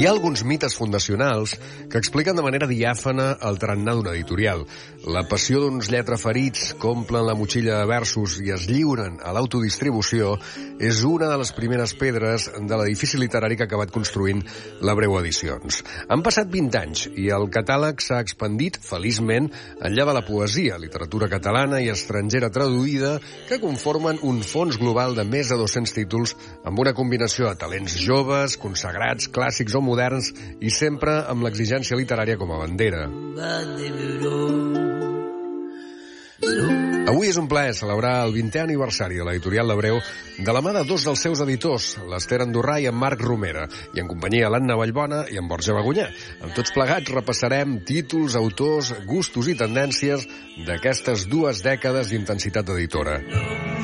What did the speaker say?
Hi ha alguns mites fundacionals que expliquen de manera diàfana el tarannà d'una editorial. La passió d'uns lletraferits que omplen la motxilla de versos i es lliuren a l'autodistribució és una de les primeres pedres de l'edifici literari que ha acabat construint l'Abreu Edicions. Han passat 20 anys i el catàleg s'ha expandit, feliçment, enllà de la poesia, literatura catalana i estrangera traduïda que conformen un fons global de més de 200 títols amb una combinació de talents joves, consagrats, clàssics o moderns i sempre amb l'exigència literària com a bandera. Avui és un plaer celebrar el 20è aniversari de l'editorial L'Abreu de la mà de dos dels seus editors, l'Ester Andorrà i en Marc Romera, i en companyia l'Anna Vallbona i en Borja Bagunyà. Amb tots plegats repassarem títols, autors, gustos i tendències d'aquestes 2 dècades d'intensitat editora.